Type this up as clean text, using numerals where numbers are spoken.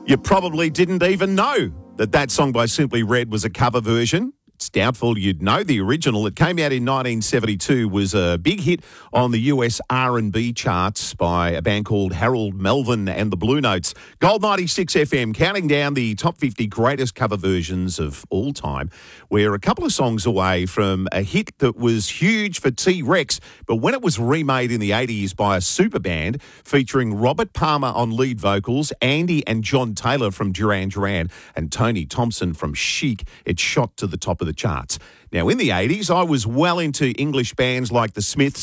You probably didn't even know that song by Simply Red was a cover version. It's doubtful you'd know the original. It came out in 1972, was a big hit on the US R&B charts by a band called Harold Melvin and the Blue Notes. Gold 96 FM, counting down the top 50 greatest cover versions of all time. We're a couple of songs away from a hit that was huge for T-Rex, but when it was remade in the 80s by a super band featuring Robert Palmer on lead vocals, Andy and John Taylor from Duran Duran, and Tony Thompson from Chic, it shot to the top of the charts. Now, in the 80s, I was well into English bands like the Smiths